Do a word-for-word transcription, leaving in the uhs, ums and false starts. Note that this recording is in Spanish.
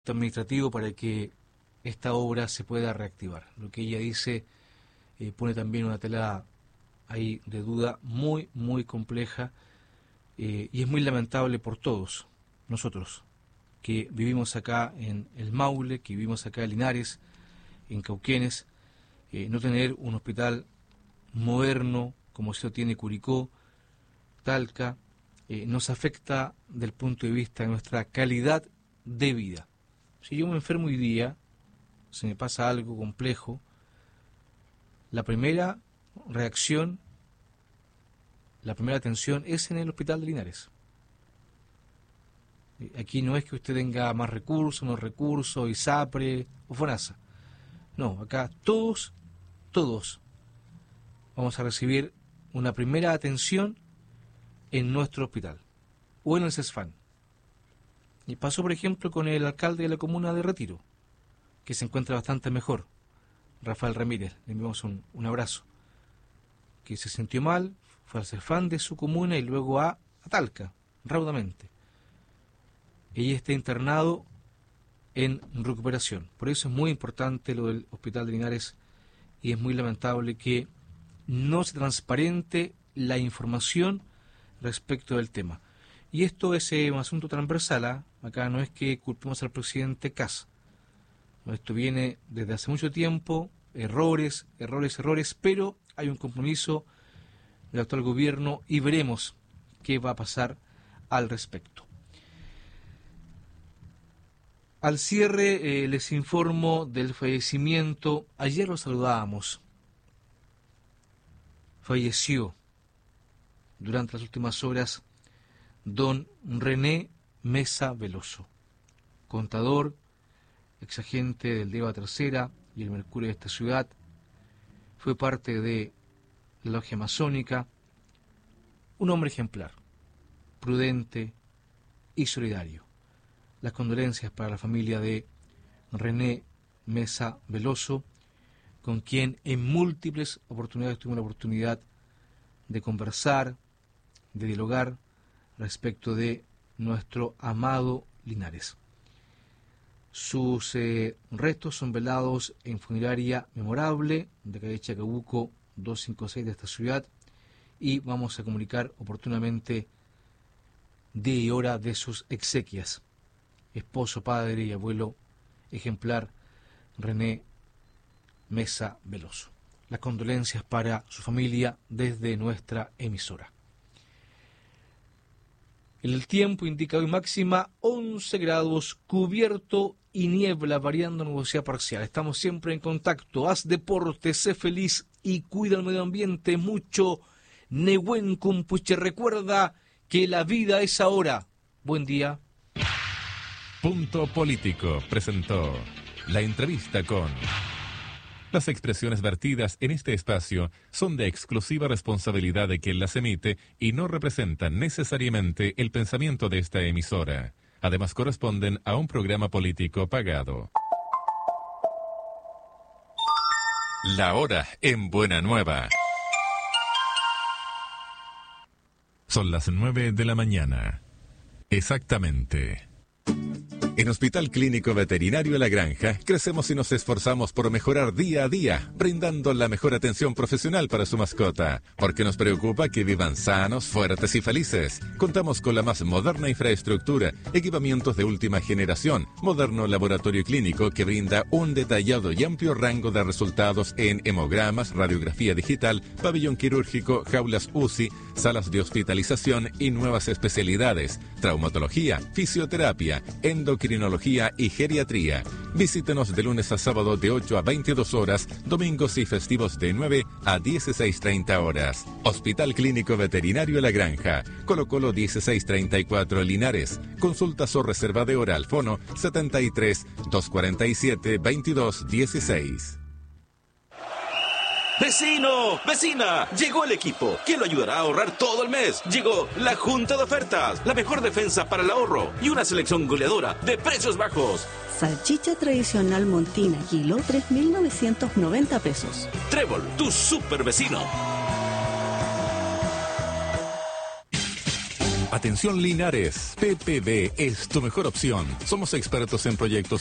administrativo para que esta obra se pueda reactivar. Lo que ella dice eh, pone también una tela ahí de duda muy, muy compleja eh, y es muy lamentable por todos nosotros que vivimos acá en el Maule, que vivimos acá en Linares, en Cauquenes, eh, no tener un hospital moderno como se lo tiene Curicó, Talca, eh, nos afecta del punto de vista de nuestra calidad de vida. Si yo me enfermo hoy día, se me pasa algo complejo, la primera reacción, la primera atención es en el hospital de Linares. Aquí no es que usted tenga más recursos, menos recursos, ISAPRE o FONASA. No, acá todos, todos vamos a recibir una primera atención en nuestro hospital o en el CESFAN. Y pasó, por ejemplo, con el alcalde de la comuna de Retiro, que se encuentra bastante mejor, Rafael Ramírez, le enviamos un, un abrazo, que se sintió mal, fue al CESFAN de su comuna y luego a, a Talca, raudamente. Ella está internado en recuperación. Por eso es muy importante lo del Hospital de Linares y es muy lamentable que no se transparente la información respecto del tema. Y esto es eh, un asunto transversal, ¿eh? Acá no es que culpemos al presidente Kast. Esto viene desde hace mucho tiempo, errores, errores, errores, pero hay un compromiso del actual gobierno y veremos qué va a pasar al respecto. Al cierre eh, les informo del fallecimiento. Ayer lo saludábamos. Falleció durante las últimas horas don René Mesa Veloso, contador, exagente del DEVA Tercera y el Mercurio de esta ciudad. Fue parte de la logia masónica, un hombre ejemplar, prudente y solidario. Las condolencias para la familia de René Mesa Veloso, con quien en múltiples oportunidades tuve la oportunidad de conversar, de dialogar respecto de nuestro amado Linares. Sus eh, restos son velados en funeraria memorable de calle Chacabuco doscientos cincuenta y seis de esta ciudad y vamos a comunicar oportunamente día y hora de sus exequias. Esposo, padre y abuelo ejemplar René Mesa Veloso. Las condolencias para su familia desde nuestra emisora. El tiempo indica hoy máxima once grados, cubierto y niebla, variando nubosidad parcial. Estamos siempre en contacto. Haz deporte, sé feliz y cuida el medio ambiente mucho. Nehuen Kumpuche, recuerda que la vida es ahora. Buen día. Punto Político presentó la entrevista con... Las expresiones vertidas en este espacio son de exclusiva responsabilidad de quien las emite y no representan necesariamente el pensamiento de esta emisora. Además corresponden a un programa político pagado. La hora en Buena Nueva. Son las nueve de la mañana. Exactamente. En Hospital Clínico Veterinario La Granja, crecemos y nos esforzamos por mejorar día a día, brindando la mejor atención profesional para su mascota, porque nos preocupa que vivan sanos, fuertes y felices. Contamos con la más moderna infraestructura, equipamientos de última generación, moderno laboratorio clínico que brinda un detallado y amplio rango de resultados en hemogramas, radiografía digital, pabellón quirúrgico, jaulas U C I, salas de hospitalización y nuevas especialidades, traumatología, fisioterapia, endocrinología y geriatría. Visítenos de lunes a sábado de ocho a veintidós horas, domingos y festivos de nueve a dieciséis treinta horas. Hospital Clínico Veterinario La Granja, Colo Colo dieciséis treinta y cuatro Linares. Consultas o reserva de hora al fono setenta y tres, doscientos cuarenta y siete, veintidós dieciséis. ¡Vecino! ¡Vecina! Llegó el equipo que lo ayudará a ahorrar todo el mes. Llegó la Junta de Ofertas, la mejor defensa para el ahorro y una selección goleadora de precios bajos. Salchicha tradicional Montina, kilo, tres mil novecientos noventa pesos. Trébol, tu super vecino. Atención Linares, P P B es tu mejor opción. Somos expertos en proyectos